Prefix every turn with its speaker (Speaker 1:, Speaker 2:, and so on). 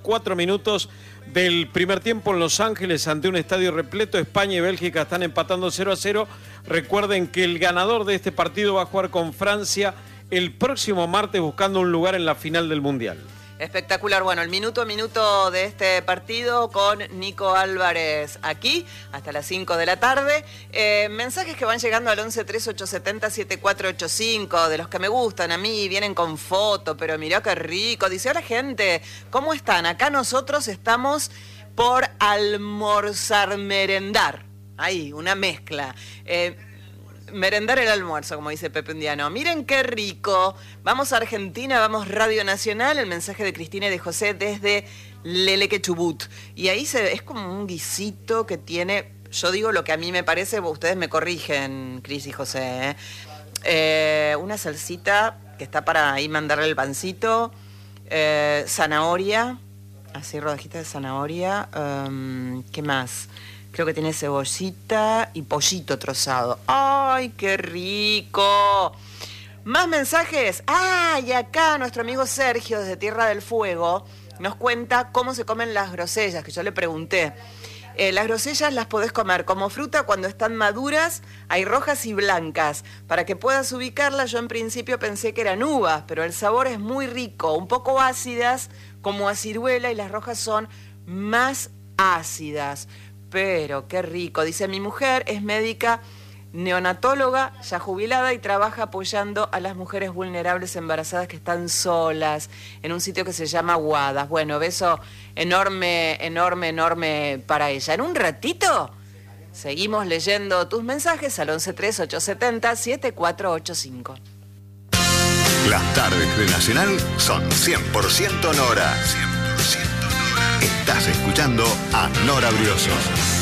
Speaker 1: 4 minutos del primer tiempo en Los Ángeles ante un estadio repleto. España y Bélgica están empatando 0-0. Recuerden que el ganador de este partido va a jugar con Francia el próximo martes buscando un lugar en la final del Mundial.
Speaker 2: Espectacular. Bueno, el minuto a minuto de este partido con Nico Álvarez aquí hasta las 5 de la tarde. Mensajes que van llegando al 1138707485, de los que me gustan a mí, vienen con foto, pero mirá qué rico. Dice, hola gente, ¿cómo están? Acá nosotros estamos por almorzar, merendar. Ahí, una mezcla. Merendar el almuerzo, como dice Pepe Undiano. Miren qué rico. Vamos a Argentina, vamos Radio Nacional. El mensaje de Cristina y de José desde Leleque, Chubut. Y ahí es como un guisito que tiene, yo digo lo que a mí me parece, ustedes me corrigen, Cris y José, una salsita que está para ahí mandarle el pancito, zanahoria, así rodajitas de zanahoria, ¿qué más? Creo que tiene cebollita y pollito trozado. ¡Ay, qué rico! Más mensajes. Y acá nuestro amigo Sergio, desde Tierra del Fuego, nos cuenta cómo se comen las grosellas, que yo le pregunté. Las grosellas las podés comer como fruta cuando están maduras, hay rojas y blancas. Para que puedas ubicarlas, yo en principio pensé que eran uvas, pero el sabor es muy rico, un poco ácidas, como a ciruela, y las rojas son más ácidas. Pero qué rico. Dice, mi mujer es médica neonatóloga, ya jubilada, y trabaja apoyando a las mujeres vulnerables embarazadas que están solas en un sitio que se llama Guadas. Bueno, beso enorme, enorme, enorme para ella. En un ratito seguimos leyendo tus mensajes al 1138707485.
Speaker 3: Las tardes de Nacional son 100% Nora. 100% Nora. Estás escuchando a Nora Brioso.